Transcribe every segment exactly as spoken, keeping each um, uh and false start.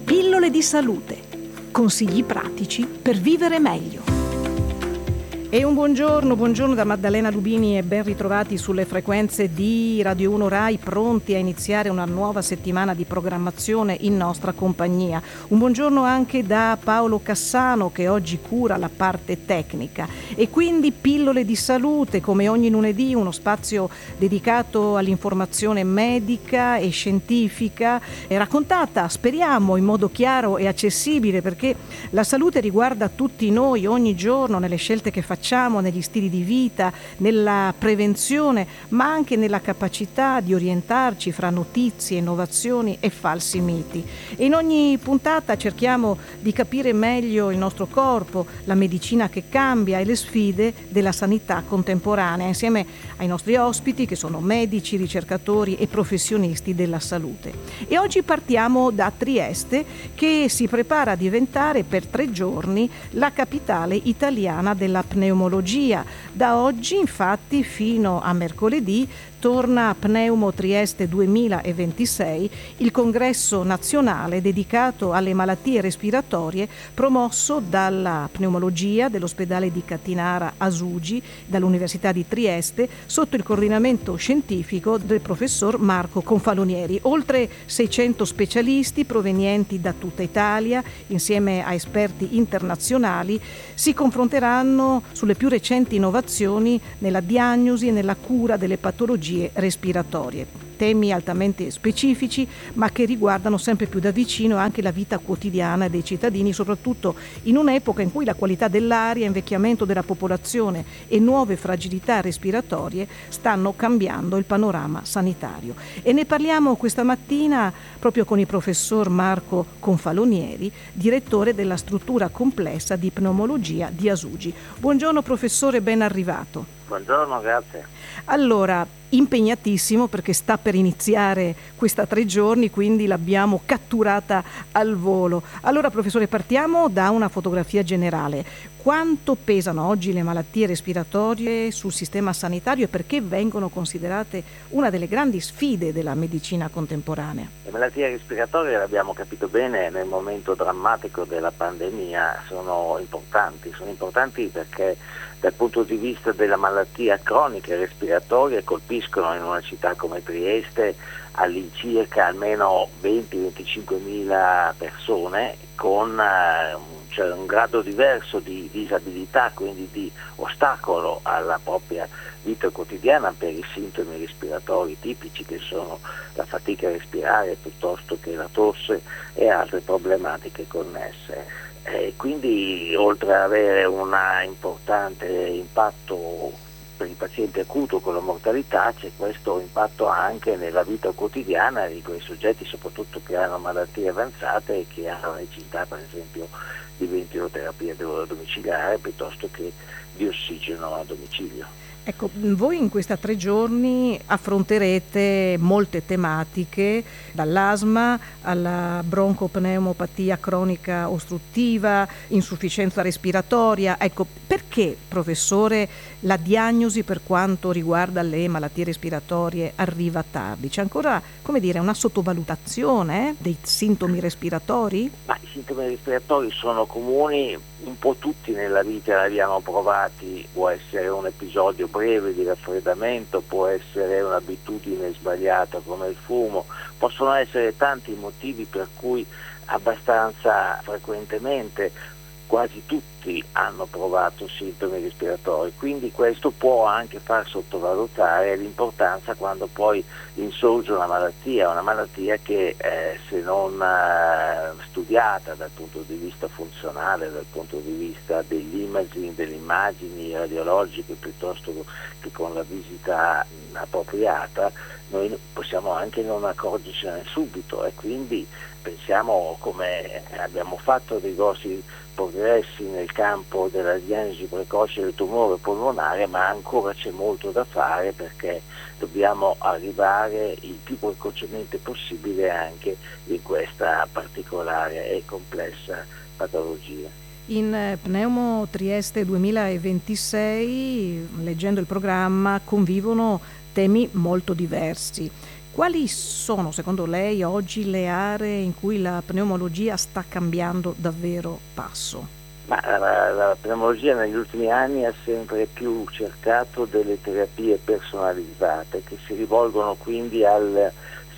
Pillole di salute. Consigli pratici per vivere meglio. E un buongiorno, buongiorno da Maddalena Lubini e ben ritrovati sulle frequenze di Radio uno Rai, pronti a iniziare una nuova settimana di programmazione in nostra compagnia. Un buongiorno anche da Paolo Cassano che oggi cura la parte tecnica. E quindi Pillole di salute, come ogni lunedì, uno spazio dedicato all'informazione medica e scientifica, e raccontata, speriamo, in modo chiaro e accessibile, perché la salute riguarda tutti noi ogni giorno nelle scelte che facciamo, negli stili di vita, nella prevenzione, ma anche nella capacità di orientarci fra notizie, innovazioni e falsi miti. E in ogni puntata cerchiamo di capire meglio il nostro corpo, la medicina che cambia e le sfide della sanità contemporanea, insieme ai nostri ospiti che sono medici, ricercatori e professionisti della salute. E oggi partiamo da Trieste, che si prepara a diventare per tre giorni la capitale italiana della pneumologia. Da oggi, infatti, fino a mercoledì torna a Pneumo Trieste duemilaventisei, il congresso nazionale dedicato alle malattie respiratorie promosso dalla pneumologia dell'ospedale di Catinara Asugi, dall'Università di Trieste, sotto il coordinamento scientifico del professor Marco Confalonieri. Oltre seicento specialisti provenienti da tutta Italia, insieme a esperti internazionali, si confronteranno sulle più recenti innovazioni nella diagnosi e nella cura delle patologie respiratorie. Temi altamente specifici, ma che riguardano sempre più da vicino anche la vita quotidiana dei cittadini, soprattutto in un'epoca in cui la qualità dell'aria, invecchiamento della popolazione e nuove fragilità respiratorie stanno cambiando il panorama sanitario. E ne parliamo questa mattina proprio con il professor Marco Confalonieri, direttore della struttura complessa di pneumologia di Asugi. Buongiorno professore, ben arrivato. Buongiorno, grazie. Allora, impegnatissimo perché sta per iniziare questa tre giorni, quindi l'abbiamo catturata al volo. Allora, professore, partiamo da una fotografia generale. Quanto pesano oggi le malattie respiratorie sul sistema sanitario e perché vengono considerate una delle grandi sfide della medicina contemporanea? Le malattie respiratorie, l'abbiamo capito bene, nel momento drammatico della pandemia sono importanti. Sono importanti perché dal punto di vista della malattia cronica respiratoria colpiscono in una città come Trieste all'incirca almeno venti venticinque mila persone con eh, cioè un grado diverso di disabilità, quindi di ostacolo alla propria vita quotidiana per i sintomi respiratori tipici che sono la fatica a respirare piuttosto che la tosse e altre problematiche connesse. E quindi oltre ad avere un importante impatto per il paziente acuto con la mortalità, c'è questo impatto anche nella vita quotidiana di quei soggetti, soprattutto che hanno malattie avanzate e che hanno necessità per esempio di ventiloterapia domiciliare piuttosto che di ossigeno a domicilio. Ecco, voi in questi tre giorni affronterete molte tematiche, dall'asma alla broncopneumopatia cronica ostruttiva, insufficienza respiratoria. Ecco, perché, professore, la diagnosi per quanto riguarda le malattie respiratorie arriva tardi? C'è ancora, come dire, una sottovalutazione eh, dei sintomi respiratori? Ma i sintomi respiratori sono comuni, un po' tutti nella vita li abbiamo provati, può essere un episodio breve di raffreddamento, può essere un'abitudine sbagliata come il fumo, possono essere tanti motivi per cui abbastanza frequentemente quasi tutti hanno provato sintomi respiratori, quindi questo può anche far sottovalutare l'importanza quando poi insorge una malattia, una malattia che eh, se non eh, studiata dal punto di vista funzionale, dal punto di vista degli imaging, delle immagini radiologiche piuttosto che con la visita appropriata, noi possiamo anche non accorgercene subito e quindi pensiamo come abbiamo fatto dei grossi progressi nel campo della diagnosi precoce del tumore polmonare, ma ancora c'è molto da fare perché dobbiamo arrivare il più precocemente possibile anche in questa particolare e complessa patologia. In Pneumo Trieste duemilaventisei, leggendo il programma, convivono temi molto diversi. Quali sono secondo lei oggi le aree in cui la pneumologia sta cambiando davvero passo? Ma la, la pneumologia negli ultimi anni ha sempre più cercato delle terapie personalizzate che si rivolgono quindi alla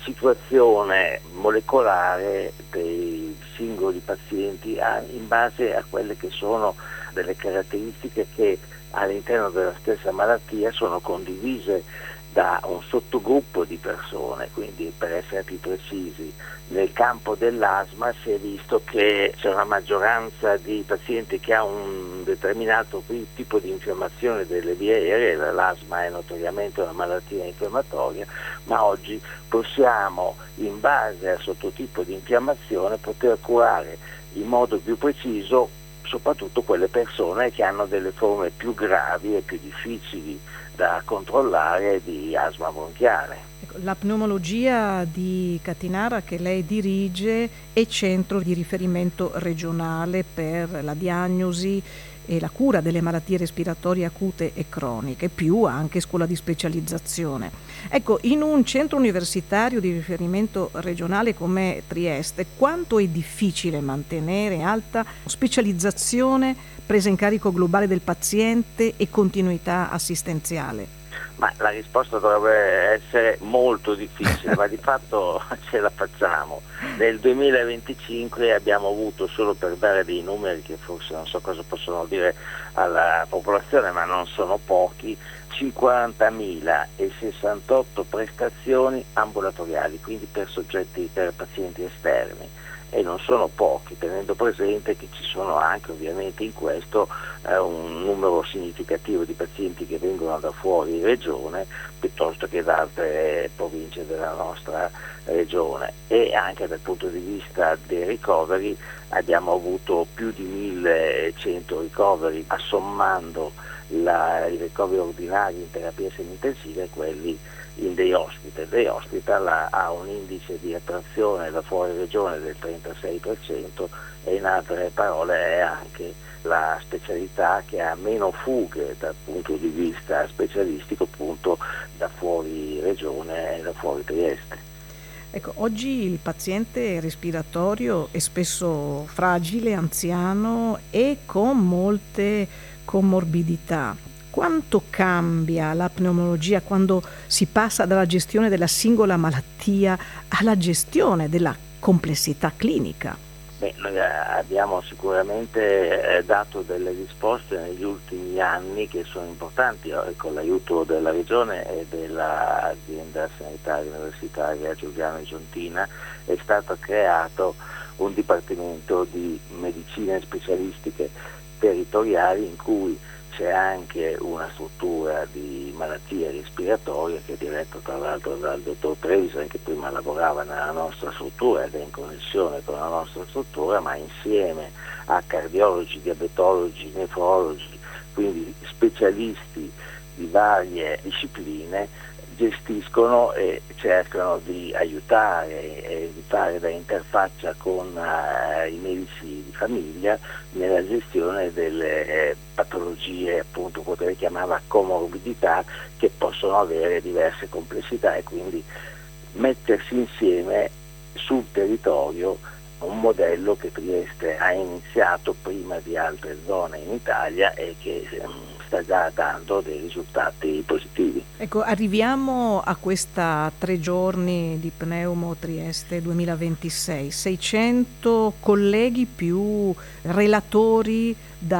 situazione molecolare dei singoli pazienti a, in base a quelle che sono delle caratteristiche che all'interno della stessa malattia sono condivise da un sottogruppo di persone. Quindi, per essere più precisi, nel campo dell'asma si è visto che c'è una maggioranza di pazienti che ha un determinato tipo di infiammazione delle vie aeree. L'asma è notoriamente una malattia infiammatoria, ma oggi possiamo, in base al sottotipo di infiammazione, poter curare in modo più preciso soprattutto quelle persone che hanno delle forme più gravi e più difficili da controllare di asma bronchiale. Ecco, la pneumologia di Catinara che lei dirige è centro di riferimento regionale per la diagnosi e la cura delle malattie respiratorie acute e croniche, più anche scuola di specializzazione. Ecco, in un centro universitario di riferimento regionale come Trieste, quanto è difficile mantenere alta specializzazione, presa in carico globale del paziente e continuità assistenziale? Ma la risposta dovrebbe essere molto difficile, ma di fatto ce la facciamo. Nel duemilaventicinque abbiamo avuto, solo per dare dei numeri che forse non so cosa possono dire alla popolazione, ma non sono pochi, cinquantamila sessantotto prestazioni ambulatoriali, quindi per soggetti, per pazienti esterni. E non sono pochi, tenendo presente che ci sono anche ovviamente in questo eh, un numero significativo di pazienti che vengono da fuori regione piuttosto che da altre province della nostra regione. E anche dal punto di vista dei ricoveri abbiamo avuto più di millecento ricoveri, assommando la, i ricoveri ordinari in terapia semi-intensiva e quelli in day hospital. Day hospital ha, ha un indice di attrazione da fuori regione del trentasei per cento e, in altre parole, è anche la specialità che ha meno fughe dal punto di vista specialistico appunto da fuori regione e da fuori Trieste. Ecco, oggi il paziente respiratorio è spesso fragile, anziano e con molte comorbidità. Quanto cambia la pneumologia quando si passa dalla gestione della singola malattia alla gestione della complessità clinica? Beh, noi abbiamo sicuramente eh, dato delle risposte negli ultimi anni che sono importanti, eh, con l'aiuto della Regione e dell'azienda sanitaria universitaria Giuliano Giontina è stato creato un dipartimento di medicine specialistiche territoriali in cui c'è anche una struttura di malattie respiratorie che è diretta tra l'altro dal dottor Trevisan, che prima lavorava nella nostra struttura ed è in connessione con la nostra struttura, ma insieme a cardiologi, diabetologi, nefrologi, quindi specialisti di varie discipline, gestiscono e cercano di aiutare e di fare da interfaccia con uh, i medici di famiglia nella gestione delle eh, patologie, appunto potrei chiamarla comorbidità, che possono avere diverse complessità, e quindi mettersi insieme sul territorio un modello che Trieste ha iniziato prima di altre zone in Italia e che um, sta già dando dei risultati positivi. Ecco, arriviamo a questa tre giorni di Pneumo Trieste duemilaventisei, seicento colleghi più relatori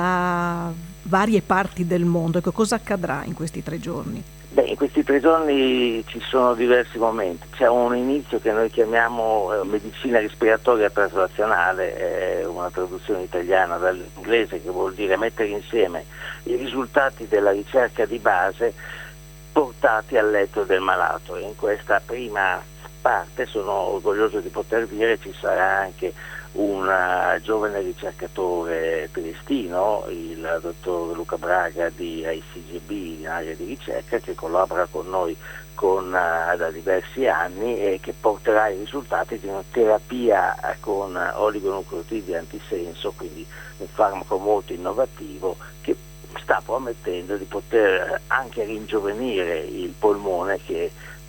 da varie parti del mondo. Ecco, cosa accadrà in questi tre giorni? Beh, in questi tre giorni ci sono diversi momenti. C'è un inizio che noi chiamiamo eh, medicina respiratoria traslazionale, è una traduzione italiana dall'inglese che vuol dire mettere insieme i risultati della ricerca di base portati al letto del malato. E in questa prima parte, sono orgoglioso di poter dire, ci sarà anche un uh, giovane ricercatore triestino, il dottor Luca Braga di I C G B in area di ricerca, che collabora con noi con, uh, da diversi anni e che porterà i risultati di una terapia con oligonucleotidi antisenso, quindi un farmaco molto innovativo che sta promettendo di poter anche ringiovanire il polmone, che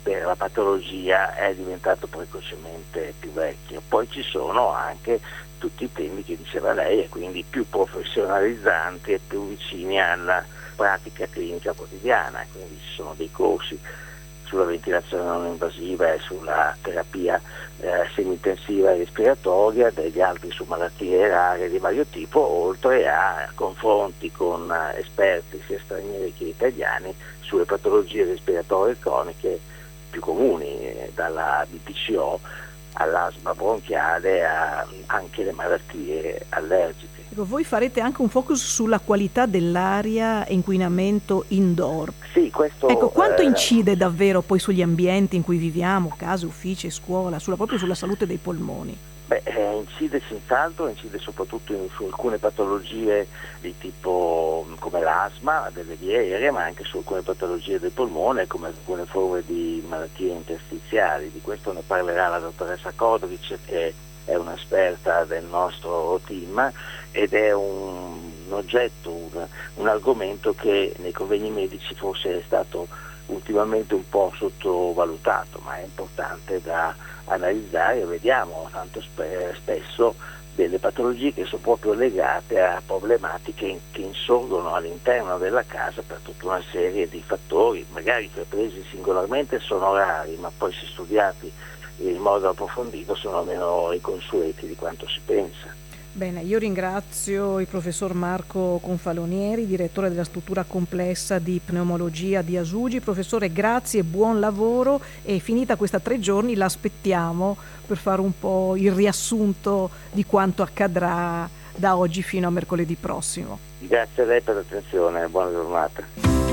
per la patologia è diventato precocemente più vecchio. Poi ci sono anche tutti i temi che diceva lei, e quindi più professionalizzanti e più vicini alla pratica clinica quotidiana, quindi ci sono dei corsi sulla ventilazione non invasiva e sulla terapia eh, semi-intensiva e respiratoria, degli altri su malattie rare di vario tipo, oltre a confronti con eh, esperti sia stranieri che italiani sulle patologie respiratorie croniche più comuni, eh, dalla B P C O all'asma bronchiale a anche le malattie allergiche. Ecco, voi farete anche un focus sulla qualità dell'aria e inquinamento indoor. Sì, questo, ecco, quanto eh, incide davvero poi sugli ambienti in cui viviamo, case, uffici, scuola, sulla, proprio sulla salute dei polmoni? Beh, eh, incide senz'altro, incide soprattutto in, su alcune patologie di tipo come l'asma, delle vie aeree, ma anche su alcune patologie del polmone, come alcune forme di malattie interstiziali. Di questo ne parlerà la dottoressa Kodovic, che è un'esperta del nostro team, ed è un, un oggetto, un, un argomento che nei convegni medici forse è stato ultimamente un po' sottovalutato, ma è importante da analizzare. Vediamo tanto spe- spesso delle patologie che sono proprio legate a problematiche che insorgono all'interno della casa per tutta una serie di fattori, magari che presi singolarmente sono rari, ma poi se studiati in modo approfondito sono meno riconsueti di quanto si pensa. Bene, io ringrazio il professor Marco Confalonieri, direttore della struttura complessa di pneumologia di Asugi. Professore, grazie e buon lavoro, e finita questa tre giorni l'aspettiamo per fare un po' il riassunto di quanto accadrà da oggi fino a mercoledì prossimo. Grazie a lei per l'attenzione, buona giornata.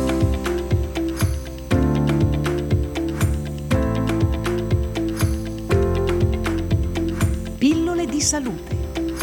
Pillole di salute.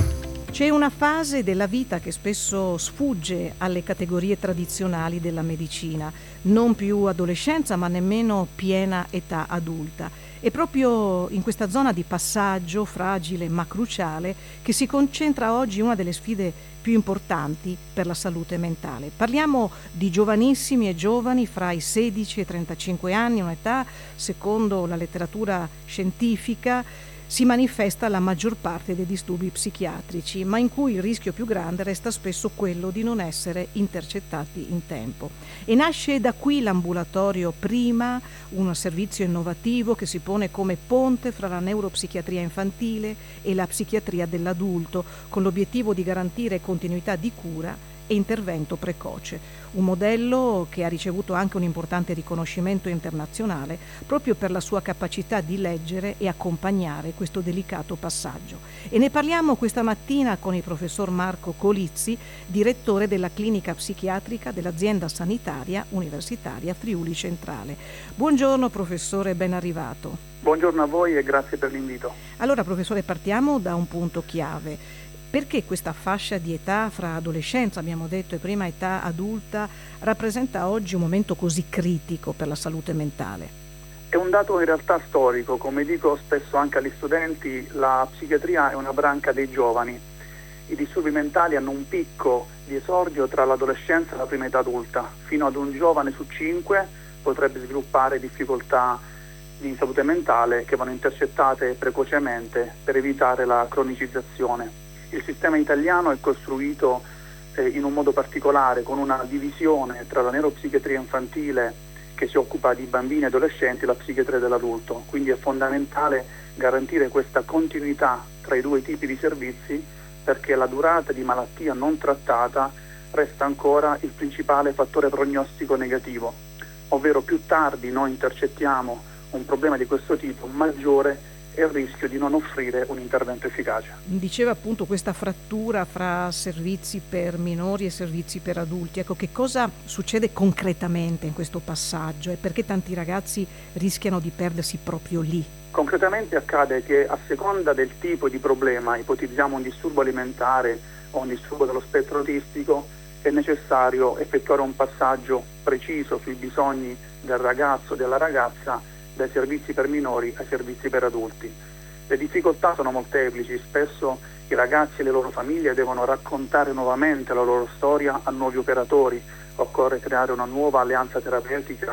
C'è una fase della vita che spesso sfugge alle categorie tradizionali della medicina, non più adolescenza ma nemmeno piena età adulta. È proprio in questa zona di passaggio fragile ma cruciale che si concentra oggi una delle sfide più importanti per la salute mentale. Parliamo di giovanissimi e giovani fra i sedici e i trentacinque anni, un'età, secondo la letteratura scientifica, si manifesta la maggior parte dei disturbi psichiatrici, ma in cui il rischio più grande resta spesso quello di non essere intercettati in tempo. E nasce da qui l'ambulatorio Prima, un servizio innovativo che si pone come ponte fra la neuropsichiatria infantile e la psichiatria dell'adulto, con l'obiettivo di garantire continuità di cura e intervento precoce. Un modello che ha ricevuto anche un importante riconoscimento internazionale proprio per la sua capacità di leggere e accompagnare questo delicato passaggio. E ne parliamo questa mattina con il professor Marco Colizzi, direttore della clinica psichiatrica dell'azienda sanitaria universitaria Friuli Centrale. Buongiorno professore, ben arrivato. Buongiorno a voi e grazie per l'invito. Allora professore, partiamo da un punto chiave. Perché questa fascia di età fra adolescenza, abbiamo detto, e prima età adulta rappresenta oggi un momento così critico per la salute mentale? È un dato in realtà storico, come dico spesso anche agli studenti, la psichiatria è una branca dei giovani. I disturbi mentali hanno un picco di esordio tra l'adolescenza e la prima età adulta. Fino ad un giovane su cinque potrebbe sviluppare difficoltà di salute mentale che vanno intercettate precocemente per evitare la cronicizzazione. Il sistema italiano è costruito eh, in un modo particolare, con una divisione tra la neuropsichiatria infantile, che si occupa di bambini e adolescenti, e la psichiatria dell'adulto. Quindi è fondamentale garantire questa continuità tra i due tipi di servizi, perché la durata di malattia non trattata resta ancora il principale fattore prognostico negativo, ovvero più tardi noi intercettiamo un problema di questo tipo, maggiore e il rischio di non offrire un intervento efficace. Diceva appunto questa frattura fra servizi per minori e servizi per adulti. Ecco, che cosa succede concretamente in questo passaggio e perché tanti ragazzi rischiano di perdersi proprio lì? Concretamente accade che a seconda del tipo di problema, ipotizziamo un disturbo alimentare o un disturbo dello spettro autistico, è necessario effettuare un passaggio preciso sui bisogni del ragazzo o della ragazza, dai servizi per minori ai servizi per adulti. Le difficoltà sono molteplici, spesso i ragazzi e le loro famiglie devono raccontare nuovamente la loro storia a nuovi operatori, occorre creare una nuova alleanza terapeutica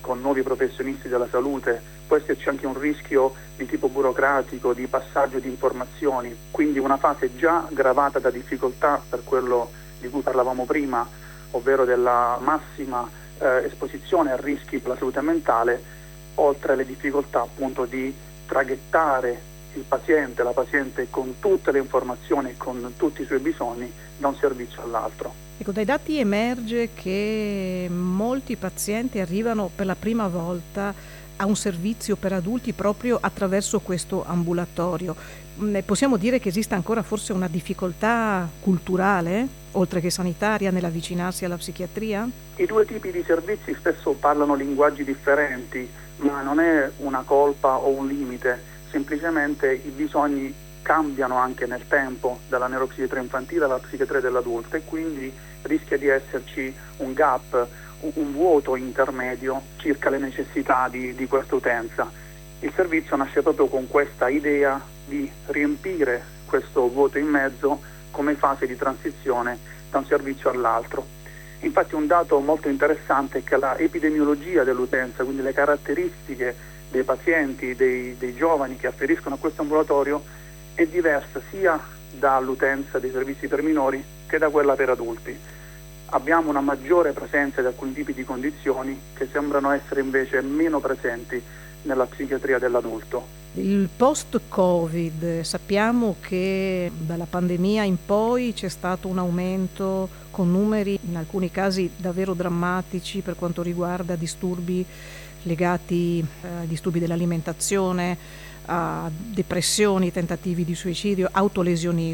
con nuovi professionisti della salute, può esserci anche un rischio di tipo burocratico, di passaggio di informazioni, quindi una fase già gravata da difficoltà per quello di cui parlavamo prima, ovvero della massima eh, esposizione a rischi per la salute mentale, oltre alle difficoltà appunto di traghettare il paziente, la paziente con tutte le informazioni e con tutti i suoi bisogni da un servizio all'altro. Ecco, dai dati emerge che molti pazienti arrivano per la prima volta a un servizio per adulti proprio attraverso questo ambulatorio. Possiamo dire che esista ancora forse una difficoltà culturale, oltre che sanitaria, nell'avvicinarsi alla psichiatria? I due tipi di servizi spesso parlano linguaggi differenti, ma non è una colpa o un limite, semplicemente i bisogni cambiano anche nel tempo, dalla neuropsichiatria infantile alla psichiatria dell'adulto, e quindi rischia di esserci un gap, un vuoto intermedio circa le necessità di, di questa utenza. Il servizio nasce proprio con questa idea di riempire questo vuoto in mezzo come fase di transizione da un servizio all'altro. Infatti un dato molto interessante è che la epidemiologia dell'utenza, quindi le caratteristiche dei pazienti, dei, dei giovani che afferiscono a questo ambulatorio, è diversa sia dall'utenza dei servizi per minori che da quella per adulti. Abbiamo una maggiore presenza di alcuni tipi di condizioni che sembrano essere invece meno presenti nella psichiatria dell'adulto. Il post-Covid, sappiamo che dalla pandemia in poi c'è stato un aumento con numeri in alcuni casi davvero drammatici per quanto riguarda disturbi legati a disturbi dell'alimentazione, a depressioni, tentativi di suicidio, autolesionismo.